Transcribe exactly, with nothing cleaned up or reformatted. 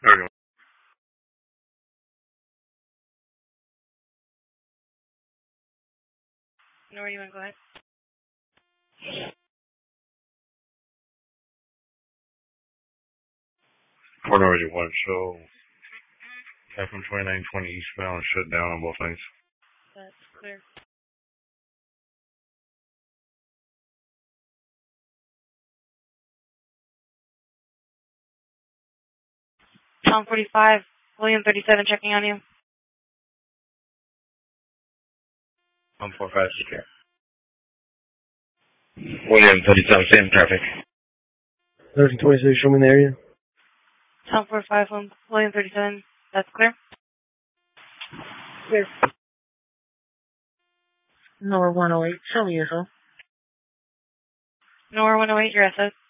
There you go. Nora, you want to go ahead? Port Norwood one, so Capcom twenty-nine twenty eastbound shut down on both lanes. That's clear. Tom forty-five, William thirty-seven checking on you. Tom forty-five, secure. William thirty-seven, same traffic. thirty twenty-six, show me the area. Tom forty-five, William thirty-seven, that's clear? Clear. Nora one oh eight, show me yourself. Nora one oh eight, your S S.